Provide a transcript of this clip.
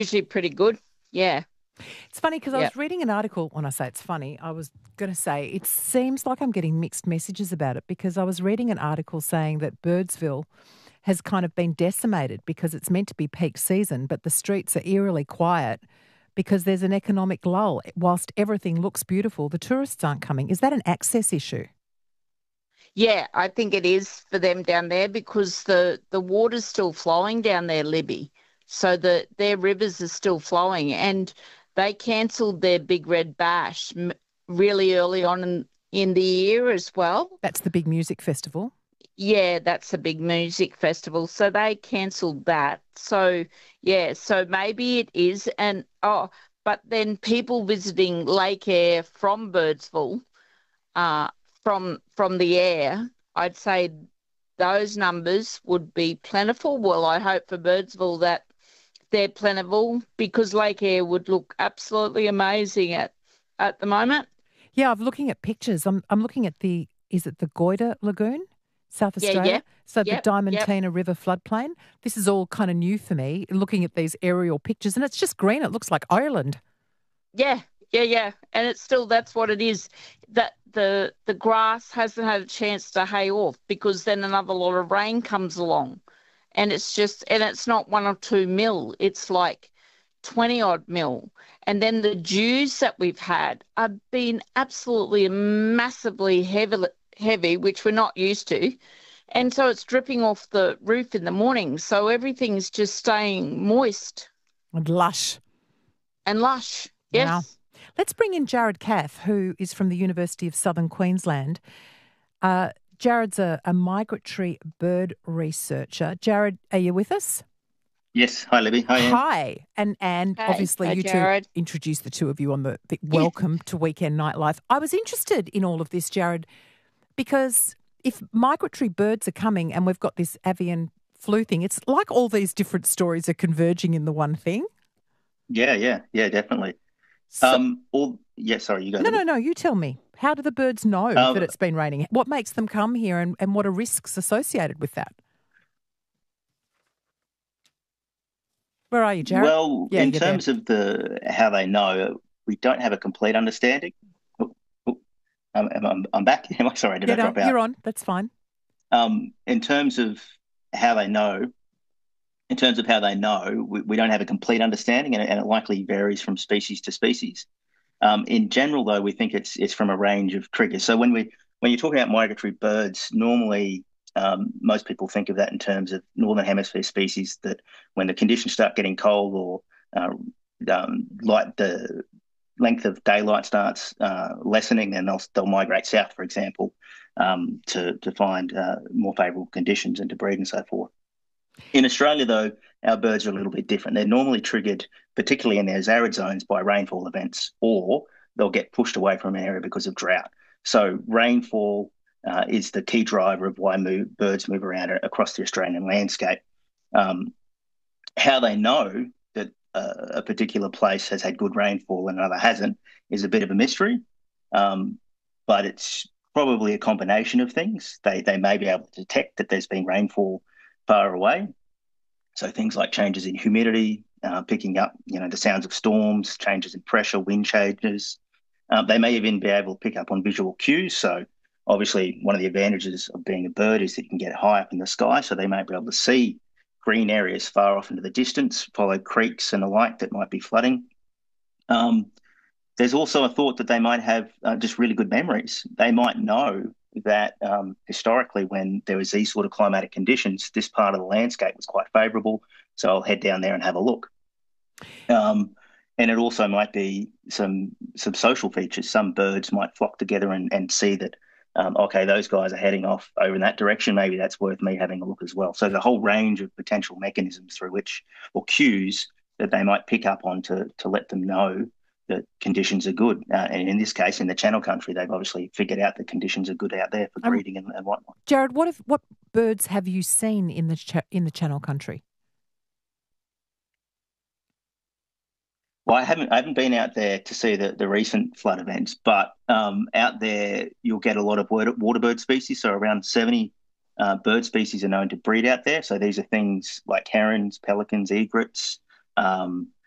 usually pretty good. Yeah, It's funny because I yeah. was reading an article. When I say it's funny, I was going to say it seems like I'm getting mixed messages about it because I was reading an article saying that Birdsville has kind of been decimated because it's meant to be peak season, but the streets are eerily quiet because there's an economic lull. Whilst everything looks beautiful, the tourists aren't coming. Is that an access issue? Yeah, I think it is for them down there because the water's still flowing down there, Libby. So their rivers are still flowing, and they cancelled their Big Red Bash really early on in the year as well. That's the big music festival. Yeah, that's a big music festival. So they cancelled that. So yeah, so maybe it is. And but then people visiting Lake Air from Birdsville, uh, from the air, I'd say those numbers would be plentiful. Well, I hope for Birdsville that they're plentiful because Lake Air would look absolutely amazing at the moment. Yeah, I'm looking at pictures. I'm looking at is it the Goida Lagoon, South Yeah, yeah, Australia? So the yep, yep. Diamantina River floodplain. This is all kind of new for me, looking at these aerial pictures, and it's just green. It looks like Ireland. Yeah, yeah, yeah. And it's still that's what it is. That the grass hasn't had a chance to hay off because then another lot of rain comes along. And it's not 1 or 2 mil, it's like 20 odd mil. And then the dews that we've had have been absolutely massively heavy, which we're not used to. And so it's dripping off the roof in the morning. So everything's just staying moist And lush. and lush. Wow. Yes. Let's bring in Jared Caff, who is from the University of Southern Queensland. Uh, Jared's a migratory bird researcher. Jared, are you with us? Yes. Hi, Libby. Hi, Anne. Hi. And Hey, obviously hey, you two Jared. introduced the two of you on the welcome to Weekend Nightlife. I was interested in all of this, Jared, because if migratory birds are coming and we've got this avian flu thing, it's like all these different stories are converging in the one thing. Yeah, definitely. So, Sorry, you go, no, no, Libby. no, you tell me. How do the birds know that Um, it's been raining? What makes them come here and what are risks associated with that? Where are you, Jared? well, Yeah, in you're there. terms of how they know, we don't have a complete understanding. Oh, oh, I'm back. Am I sorry? Did Yeah, I no, drop out? you're on. That's fine. In terms of how they know, we don't have a complete understanding, and it likely varies from species to species. In general, though, we think it's from a range of triggers. So when you're talking about migratory birds, normally most people think of that in terms of northern hemisphere species that when the conditions start getting cold or light the length of daylight starts lessening, then they'll migrate south, for example, to find more favourable conditions and to breed and so forth. In Australia, though, our birds are a little bit different. They're normally triggered, particularly in their arid zones, by rainfall events, or they'll get pushed away from an area because of drought. So rainfall is the key driver of why birds move around across the Australian landscape. Um, how they know that a particular place has had good rainfall and another hasn't is a bit of a mystery, um, but it's probably a combination of things. They may be able to detect that there's been rainfall far away, so things like changes in humidity, picking up, the sounds of storms, changes in pressure, wind changes. They may even be able to pick up on visual cues. So obviously, one of the advantages of being a bird is that you can get high up in the sky. So they may be able to see green areas far off into the distance, follow creeks and the like that might be flooding. Um, there's also a thought that they might have just really good memories. They might know that historically, when there was these sort of climatic conditions, this part of the landscape was quite favourable. So I'll head down there and have a look. Um, and it also might be some social features. Some birds might flock together and see that, okay, those guys are heading off over in that direction. Maybe that's worth me having a look as well. So the whole range of potential mechanisms through which, or cues that they might pick up on to let them know that conditions are good. And in this case, in the Channel Country, they've obviously figured out that conditions are good out there for Um, breeding and whatnot. Jared, what birds have you seen in in the Channel Country? Well, I haven't been out there to see the recent flood events, but out there you'll get a lot of water bird species. So around 70 bird species are known to breed out there. So these are things like herons, pelicans, egrets,